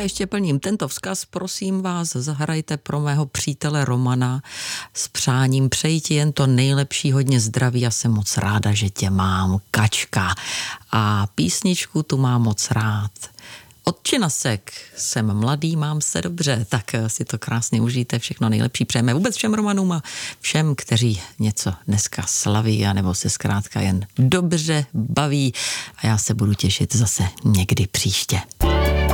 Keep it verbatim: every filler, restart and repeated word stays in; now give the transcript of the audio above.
ještě plním tento vzkaz, prosím vás, zahrajte pro mého přítele Romana s přáním, přeji ti jen to nejlepší, hodně zdraví a jsem moc ráda, že tě mám, Kačka. A písničku tu mám moc rád. Od Činasek, jsem mladý, mám se dobře, tak si to krásně užijte, všechno nejlepší přejeme vůbec všem Romanům a všem, kteří něco dneska slaví, anebo se zkrátka jen dobře baví a já se budu těšit zase někdy příště.